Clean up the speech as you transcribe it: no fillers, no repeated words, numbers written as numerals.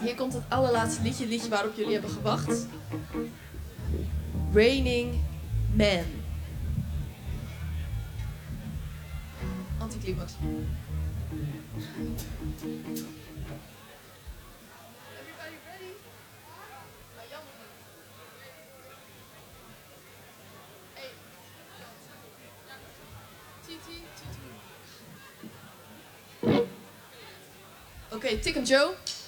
Hier komt het allerlaatste liedje, het liedje waarop jullie hebben gewacht. Raining Man. Anticlimax. Everybody ready? Nou, jammer niet. Hey. Oké, Tik 'em Joe.